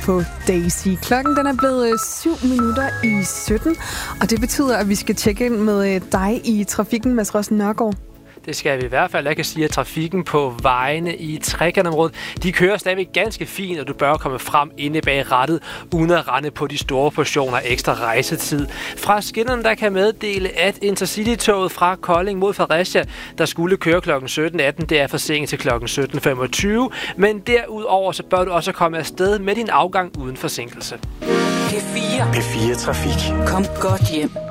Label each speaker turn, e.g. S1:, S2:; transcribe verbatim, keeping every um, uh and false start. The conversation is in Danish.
S1: på Daisy. Klokken den er blevet syv minutter i sytten, og det betyder, at vi skal tjekke ind med dig i trafikken, Mads Rossen Nørgaard.
S2: Det skal vi i hvert fald. Jeg kan sige, at trafikken på vejene i trekantområdet, de kører stadigvæk ganske fint, og du bør komme frem inde bag rattet, uden at rende på de store portioner ekstra rejsetid. Fra skinnerne, der kan meddele, at Intercity-toget fra Kolding mod Fredericia, der skulle køre klokken sytten atten, det er forsinket til klokken sytten femogtyve. Men derudover, så bør du også komme afsted med din afgang uden forsinkelse.
S3: P fire.
S4: P fire Trafik.
S3: Kom godt hjem.